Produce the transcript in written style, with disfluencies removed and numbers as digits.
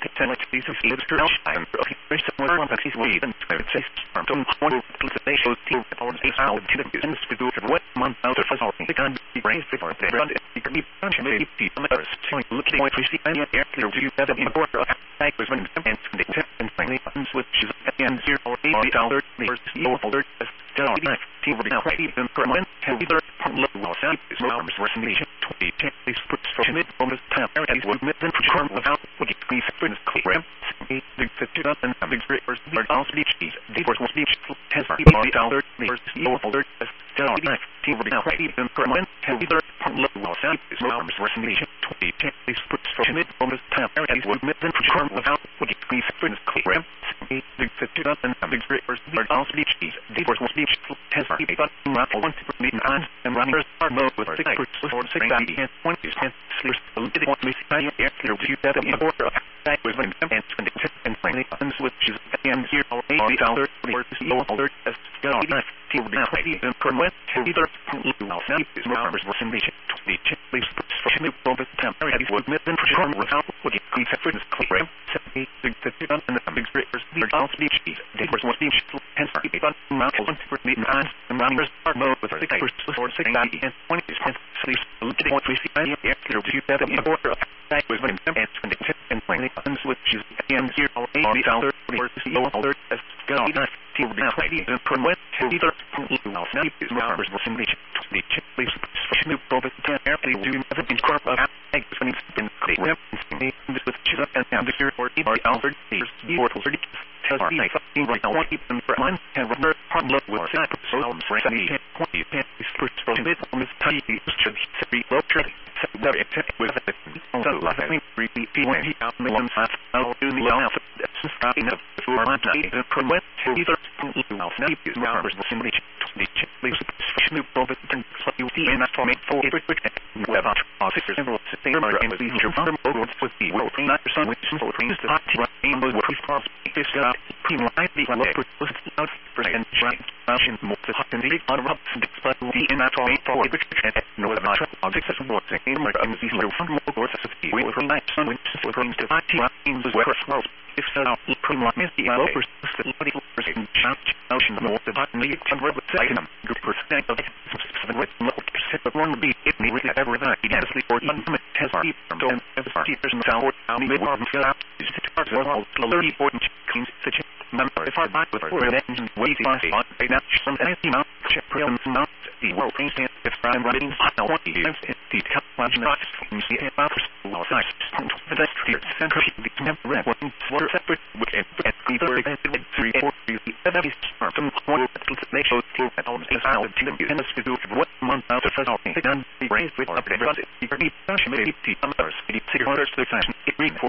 These are fields to Elshine, very similar one that he's reading, and says, don't want to say, shows team, or say, how to the business to do what month out of us all, the kind of brains before they run it, you can be punching maybe on the earth, looking at the and air clear to you that in the border of was when and they tip and finally buttons with she's at the end here or $8 first no holder as down team will be now even permanent can either look well sound is arms resolution 20 takes puts for mid on this time and would miss and perform without looking please friends clear the 50 up and big breakers are all speech the first speech has $8 first no holder as down team will be now even permanent can either look well sound is arms resolution 20 takes puts for mid on this time and would miss and perform without looking please friends clear the 50 up and big breakers are all speech the first speech has $8 one to meet and runners are mode with 6 or 6 and 20 and slurs it won't be clear to you that in the border of that was when and finally buttons with she's at the end here or $8 or no holder as down team now and permanent either well sound is arms resolution 20 please for mid on this time and would miss and perform without looking please friends clear the 50 and the big breakers are all speech the first one speech has $8 one to meet and runners are mode with 6 or 6 and 20 and sleeps it won't be clear to you that in the border of that was when and finally buttons with she's at the end here or $8 or no holder as down team now and permanent either well now is arms resolution 20 please for mid on this time and do nothing in corp of eggs when it's been clear this with she's up and the here or $8 or 30 tells me I fucking right now want even for one and remember hard look with that so I'm saying 20 is first from mid on this time should be low trade that it was so laughing really when he out the one side I'll do the alpha that's starting up before I'm not even permit either now is arms resolution 20 please move over and you see and that's for me for it web out officers and and with these your farm over with the world not some which is for things to hot rain was what we cross this out premium the lower was out for and motion more to hot and the on up but the in that all for which no not objects as what in my these little farm over the we were night sun which is for things to hot rain was where small if so out premium the lower percent ocean more the hot and the convert with item good percent of with but one would be it me with ever that he has sleep or unlimited has don't have teachers and sound mid warm fill out is to start all slowly important cleans such member if I buy with her then waiting on a not some anything out check realms not the world things if I'm running I don't want to use it the cup lunch not you see it about well nice the next year center the never red one water separate with it at either 3 4 that is some one they show at all is out to them and to do what month out of all things done the brains with update runs it you can eat maybe others the 600 to the fashion it read